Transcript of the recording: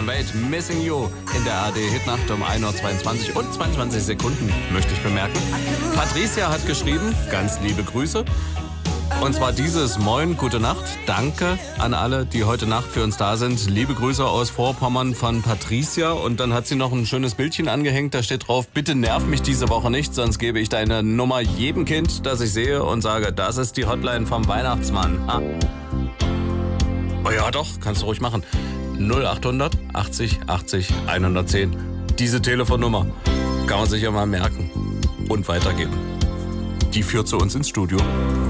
John Wade, Missing You in der ARD Hitnacht um 1:22 und 22 Sekunden, möchte ich bemerken. Patricia hat geschrieben, ganz liebe Grüße. Und zwar dieses: Moin, gute Nacht. Danke an alle, die heute Nacht für uns da sind. Liebe Grüße aus Vorpommern von Patricia. Und dann hat sie noch ein schönes Bildchen angehängt. Da steht drauf: Bitte nerv mich diese Woche nicht, sonst gebe ich deine Nummer jedem Kind, das ich sehe, und sage, das ist die Hotline vom Weihnachtsmann. Ha. Oh ja, doch, kannst du ruhig machen. 0800 80 80 110. Diese Telefonnummer kann man sich ja mal merken und weitergeben. Die führt zu uns ins Studio.